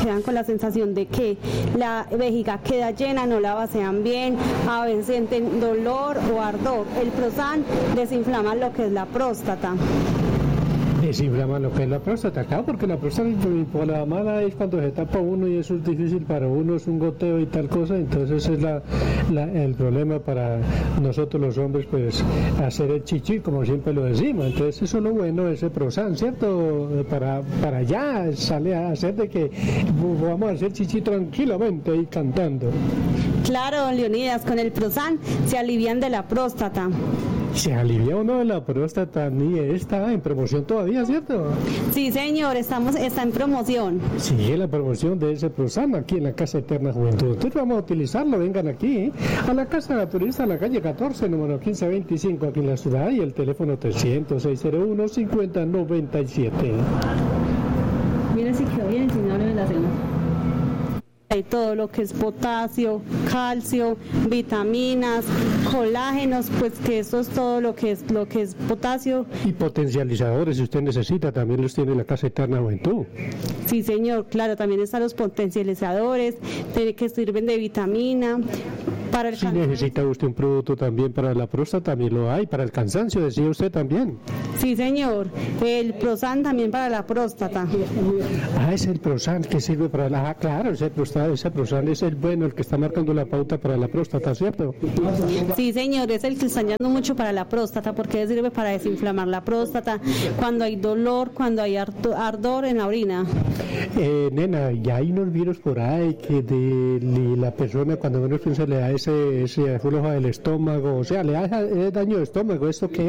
quedan con la sensación de que la vejiga queda llena, no la vacían bien, a veces sienten dolor o ardor. El Prosan desinflama lo que es la próstata. Desinflama lo que es la próstata, claro, porque la próstata inflamada es cuando se tapa uno y eso es difícil para uno, es un goteo y tal cosa, entonces es el problema para nosotros los hombres, pues hacer el chichi, como siempre lo decimos. Entonces eso es lo bueno, ese Prosan, ¿cierto? Para ya sale a hacer de que vamos a hacer chichi tranquilamente y cantando. Claro, don Leonidas, con el Prosan se alivian de la próstata. Se alivia uno de la próstata, ni está en promoción todavía, ¿cierto? Sí, señor, está en promoción. Sí, la promoción de ese Prosan aquí en la Casa Eterna Juventud. Entonces vamos a utilizarlo, vengan aquí, a la Casa Naturalista, a la calle 14, número 1525, aquí en la ciudad, y el teléfono 300-601-5097. Mira si quedó bien el señor de la cena. Todo lo que es potasio, calcio, vitaminas, colágenos, pues que eso es todo lo que es potasio. Y potencializadores, si usted necesita, también los tiene en la Casa Eterna Juventud. Sí, señor, claro, también están los potencializadores que sirven de vitamina. Para el si necesita usted un producto también para la próstata, también lo hay. Para el cansancio, decía usted también. Sí, señor. El Prosan también para la próstata. Es el Prosan que sirve para la... claro, ese Prosan es el bueno, el que está marcando la pauta para la próstata, ¿cierto? Sí, señor, es el que está ayudando mucho para la próstata, porque sirve para desinflamar la próstata, cuando hay dolor, cuando hay ardor en la orina. Nena, ya hay unos virus por ahí que de la persona cuando menos piensa le da ese afloja del estómago, o sea, le da daño de estómago, ¿esto qué